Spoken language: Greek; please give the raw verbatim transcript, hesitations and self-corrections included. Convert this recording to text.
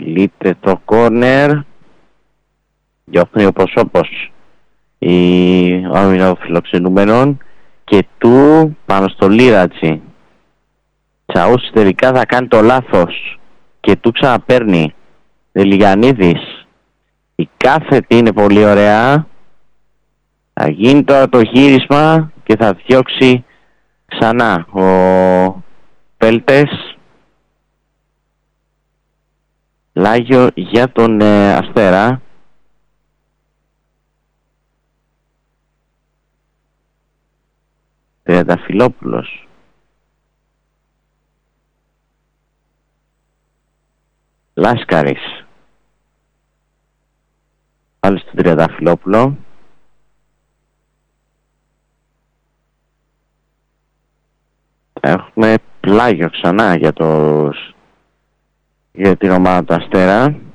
Λείται το κόρνερ. Διώχνει ο Προσώπος η άμυνα των φιλοξενούμενων και του πάνω στο Λίρατζι. Τσαούσης τελικά θα κάνει το λάθος και του ξαναπαίρνει. Δελιγιαννίδης. Η κάθετη είναι πολύ ωραία. Θα γίνει τώρα το γύρισμα και θα διώξει ξανά ο Πέλτες. Λάγιο για τον ε, Αστέρα. Τριανταφυλόπουλος. Λάσκαρης. Πάλι στον Τριανταφυλόπουλο. Έχουμε πλάγιο ξανά για, τους, για την ομάδα του Αστέρα.